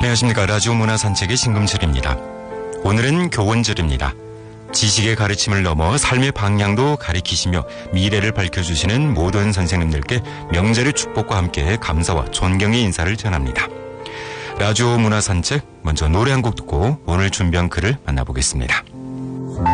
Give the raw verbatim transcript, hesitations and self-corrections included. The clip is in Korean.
안녕하십니까. 라디오 문화산책의 신금철입니다. 오늘은 교원절입니다. 지식의 가르침을 넘어 삶의 방향도 가리키시며 미래를 밝혀주시는 모든 선생님들께 명절의 축복과 함께 감사와 존경의 인사를 전합니다. 라디오 문화산책, 먼저 노래 한 곡 듣고 오늘 준비한 글을 만나보겠습니다.